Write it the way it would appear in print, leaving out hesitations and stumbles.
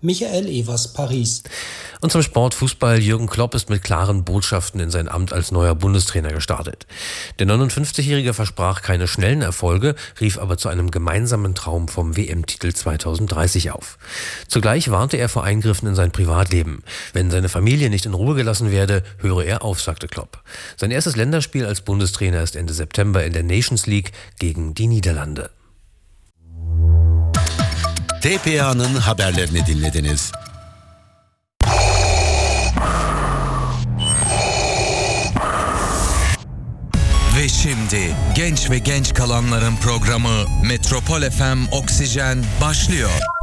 Michael Evers, Paris. Und zum Sport Fußball. Jürgen Klopp ist mit klaren Botschaften in sein Amt als neuer Bundestrainer gestartet. Der 59-Jährige versprach keine schnellen Erfolge, rief aber zu einem gemeinsamen Traum vom WM-Titel 2030 auf. Zugleich warnte er vor Eingriffen in sein Privatleben. Wenn seine Familie nicht in Ruhe gelassen werde, höre er auf, sagte Klopp. Sein erstes Länderspiel als Bundestrainer ist Ende September in der Nations League gegen die Niederlande. TPA'nın haberlerini dinlediniz. Ve şimdi genç ve genç kalanların programı Metropol FM Oksijen başlıyor.